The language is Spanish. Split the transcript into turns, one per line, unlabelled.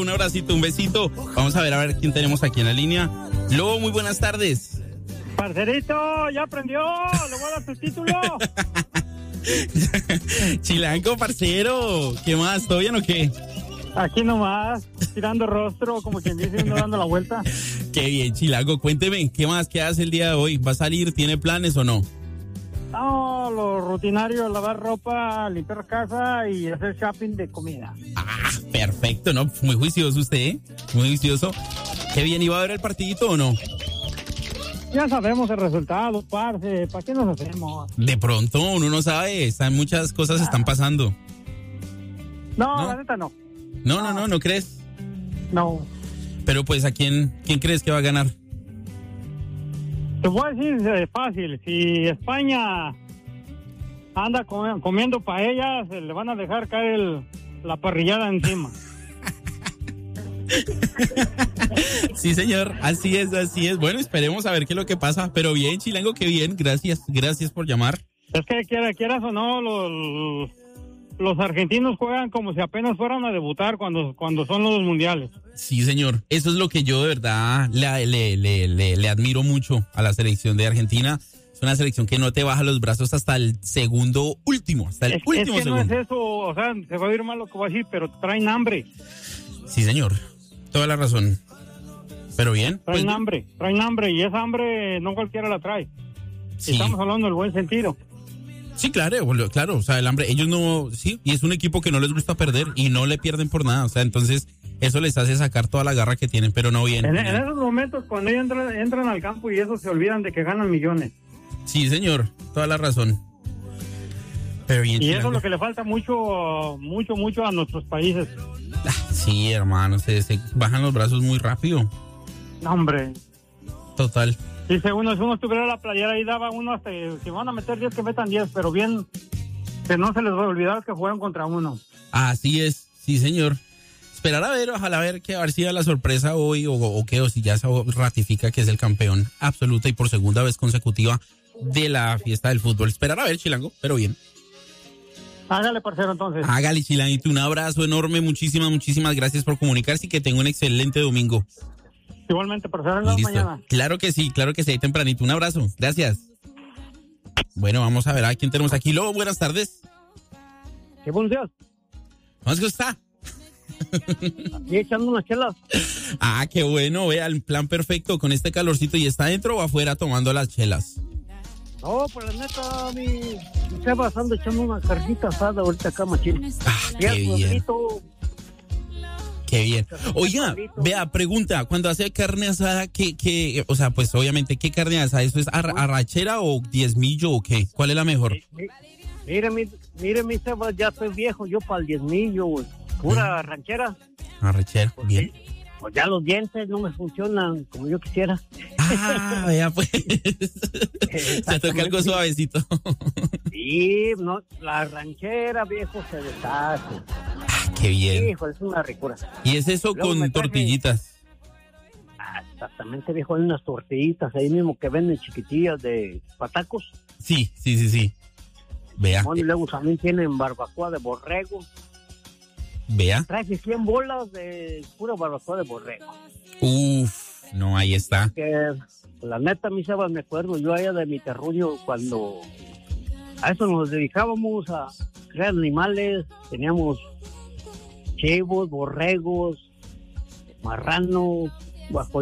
Un abracito, un besito. Vamos a ver quién tenemos aquí en la línea. Lobo, muy buenas tardes.
Parcerito, ya aprendió, le voy a dar tu título.
Chilango, parcero, ¿qué más? ¿Todo bien o qué?
Aquí nomás, tirando rostro, como quien dice, uno dando la vuelta.
Qué bien, Chilango, cuénteme, ¿qué más? ¿Qué hace el día de hoy? ¿Va a salir? ¿Tiene planes o no?
No, lo rutinario, lavar ropa, limpiar casa y hacer shopping de comida.
Ah, perfecto, ¿no? Muy juicioso usted, ¿eh? Muy juicioso. Qué bien, ¿iba a ver el partidito o no?
Ya sabemos el resultado, parce, ¿para qué nos hacemos?
De pronto, uno no sabe, muchas cosas están pasando.
No, la neta no.
No crees.
No.
Pero pues, ¿a quién crees que va a ganar?
Te voy a decir fácil, si España anda comiendo paellas, le van a dejar caer la parrillada encima.
Sí, señor, así es. Bueno, esperemos a ver qué es lo que pasa, pero bien, Chilango, qué bien, gracias por llamar.
Es que quieras o no, los argentinos juegan como si apenas fueran a debutar cuando son los mundiales.
Sí, señor, eso es lo que yo de verdad le admiro mucho a la selección de Argentina. Es una selección que no te baja los brazos hasta el segundo último, hasta el último
es que
segundo.
No es eso, o sea, se va a oír mal lo que voy a decir, pero traen hambre.
Sí, señor, toda la razón. Pero bien.
Traen hambre, y esa hambre no cualquiera la trae.
Sí.
Estamos hablando del buen sentido.
Sí, claro, o sea, el hambre, ellos no, sí, y es un equipo que no les gusta perder y no le pierden por nada, o sea, entonces eso les hace sacar toda la garra que tienen, pero no bien.
En esos momentos, cuando ellos entran al campo y eso, se olvidan de que ganan millones.
Sí, señor, toda la razón. Pero bien,
y
Chilango.
eso es lo que le falta mucho a nuestros países.
Sí, hermano, se bajan los brazos muy rápido.
No, hombre.
Total.
Sí, si uno estuviera en la playera ahí daba uno hasta, si van a meter 10 que metan 10, pero bien, que no se les va a olvidar que juegan contra uno.
Así es, sí, señor. Esperar a ver, ojalá a ver si da la sorpresa hoy o si ya se ratifica que es el campeón absoluta y por segunda vez consecutiva de la fiesta del fútbol. Esperar a ver, Chilango, pero bien.
Hágale, parcero, entonces.
Hágale, Chilanguito, un abrazo enorme, muchísimas gracias por comunicarse y que tenga un excelente domingo.
Igualmente, parcero, mañana.
Claro que sí, ahí tempranito. Un abrazo, gracias. Bueno, vamos a ver a quién tenemos aquí. Lobo, buenas tardes.
¿Qué buenos días?
¿Cómo está?
Aquí echando unas chelas.
Ah, qué bueno, vea, el plan perfecto con este calorcito. ¿Y está adentro o afuera tomando las chelas?
No, pues la neta, mi Sebas anda echando una carnita asada ahorita acá, machín.
Ah, qué bien. Qué bien. Oiga, vea, pregunta, cuando hace carne asada, ¿qué, o sea, pues obviamente, ¿qué carne asada? ¿Eso es arrachera o diezmillo o qué? ¿Cuál es la mejor?
Mire, mi Sebas, ya estoy viejo, yo para el diezmillo, güey. Pura ranchera.
Arrachera,
pues,
bien.
Pues ya los dientes no me funcionan como yo quisiera.
Ah, vea pues. Se toca algo suavecito.
Sí, no, la ranchera, viejo, se deshace.
Ah, qué bien.
Hijo, es una ricura.
¿Y es eso
luego
con tortillitas?
Exactamente, viejo, hay unas tortillitas ahí mismo que venden chiquitillas de patacos.
Sí. Vea.
Bueno, y luego también tienen barbacoa de borrego.
Vea.
Traje 100 bolas de pura barbacoa de borrego.
Uf, no, ahí está.
Que la neta, mi Sebas, me acuerdo yo allá de mi terruño cuando a eso nos dedicábamos a crear animales. Teníamos chivos, borregos, marranos, guajolotes.